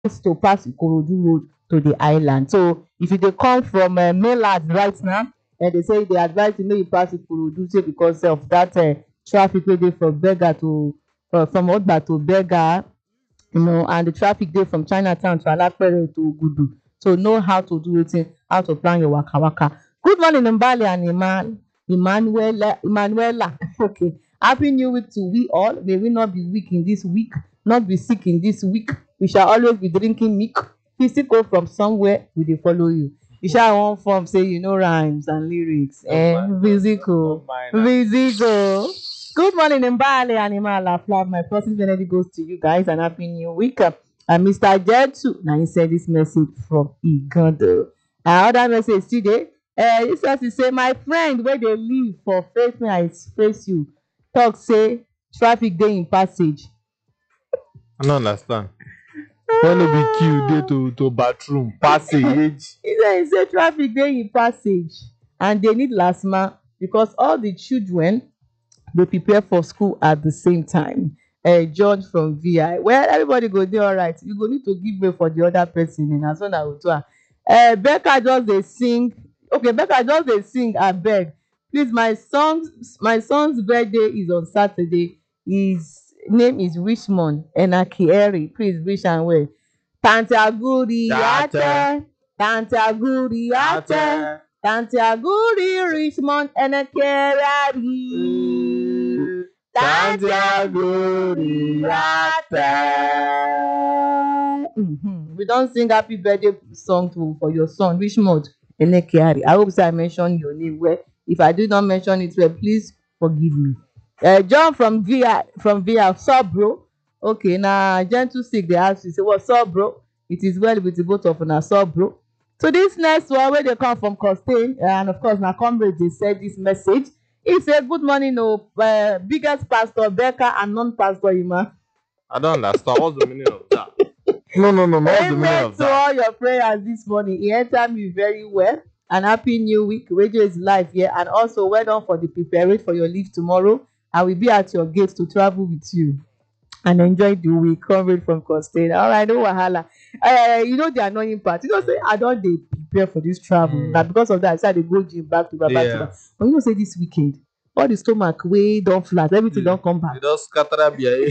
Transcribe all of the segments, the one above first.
to pass Ikorodu Road to the island. So if you dey come from mainland right now, they say they advise you make you pass Ikorodu say because of that traffic wey dey from Berger to from Ogba to Berger, and the traffic dey from Chinatown to Alapere to Ogudu. So know how to do wetin, how to plan your waka waka. Good morning, Mbali and Emanuela. Okay. Happy New Week to we all. May we not be weak in this week, not be sick in this week. We shall always be drinking milk. Physical from somewhere, we dey follow you. You shall one form say you know rhymes and lyrics. Physical. Physical. Good morning, Mbali and Imala Flav. My first energy goes to you guys and happy new week. And Mr. Jetsu, now he sent this message from Igando. Other message today. This person say, my friend, where they live for face me, I face you. Talk say traffic day in passage. I don't understand. When they be queue to bathroom passage. He say traffic day in passage, and they need LASMA because all the children they prepare for school at the same time. George from VI. Well, everybody go there all right. You go need to give way for the other person, and as soon as we do. Becca just they sing. Okay, Becca just they sing. I beg. Please, my son's birthday is on Saturday. His name is Richmond Enakieri. Please wish and well. Tantiaguri Ate. Tantiaguri Ate. Tantiaguri Richmond Enakieri. Tantiaguri Ate. We don't sing happy birthday song for your son Richmond Enakieri. I hope I mentioned your name well. If I did not mention it well, please forgive me. John from VI, sup bro? Okay, now gentle sick they ask you say what's up bro? It is well with the both of us, sup bro? So this next one where they come from Costain, and of course now comrades they said this message. He said good morning, biggest pastor Becca and non-pastor Ima. I don't understand. What's the meaning of that? No. What's the meaning of that? To all your prayers this morning. He answered me very well. And happy new week. Radio is live here. And also well done for the preparation for your leave tomorrow. I will be at your gate to travel with you and enjoy the week. Comrade from Costain. All right, no wahala. You know the annoying part. You know, say I don't prepare for this travel. Now because of that, I decided to go gym back to back. But you know, say this weekend, all the stomach way don't flat, everything don't come back. You don't scatter up here.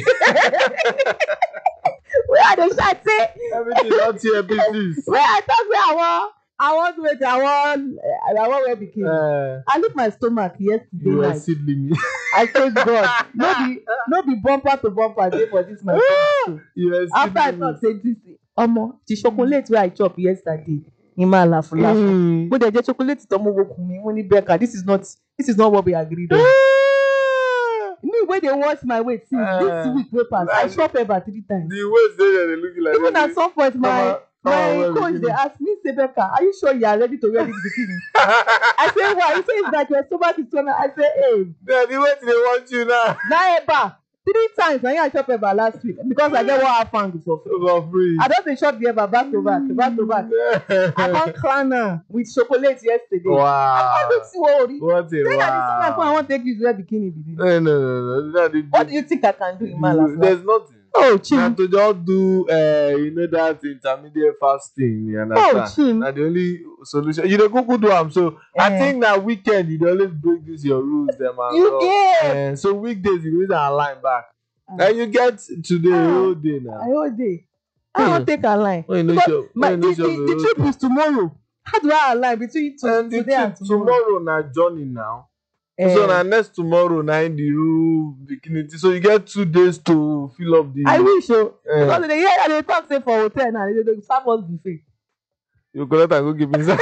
Where are the shots say? Everything don't hear business. Where I thought where I want wear bikini. I look my stomach yesterday You were night. seedling. I thank God. No be bumper to bumper dey for this my stomach. You were After I thought say this the chocolate wey I chop yesterday. Ima laugh. Mo dey jẹ chocolate tó mo wokun mi mo ní Becca. This is not what we agreed on. Me wey dey watch my weight since this week wey pass. I chop ever 3 times. The ways they look like. Even at some point my coach dey ask me say Becca, are you sure you are ready to wear this bikini? I say why? He say it's like your stomach is turning. I say hey. The way they want you now. Na eba 3 times na I chop eba last week because I get one half pound for free. I don dey chop the eba back to back. I don crown am with chocolate yesterday. Wow. I don see worry. What a Say na this one I wan take you to wear bikini be this. No. What do you think I can do in my life? There's nothing. Oh, Chim. And to just do that intermediate fasting, you understand? Oh, Chim. And the only solution you don't go do them. So I think that weekend you always break this your rules, them and so weekdays you always align back. And you get today whole day now. Whole day. I don't take a line. The trip is tomorrow. How do I align between today and tomorrow? Now journey now. So now next tomorrow now in the room bikini. So you get 2 days to fill up the. I wish so. Because they talk say for hotel now they serve us buffet. You collect and go give me.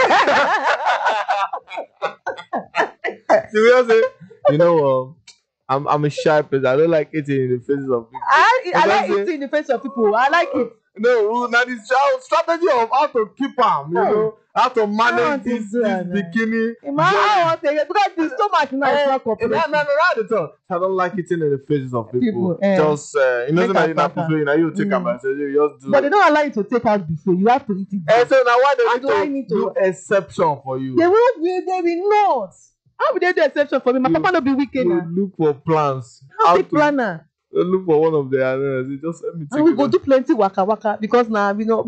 Seriously, you know I'm a shy person. I don't like eating in the faces of people. I like eating in the face of people. I like it. No, now the strategy of how to keep them, you know, how to manage this bikini. Because the stomach now is not cooperating. No, at all. I don't like eating in the faces of people. Just you know, so you take them and say you just do. But they don't allow you to take out before. You have to eat it. So now why they need to do exception for you? They will not. How will they do exception for me? My papa no be wicked now. Look for plans. How big planner? Look for one of their just let me take And we a go look. do plenty waka waka because now we know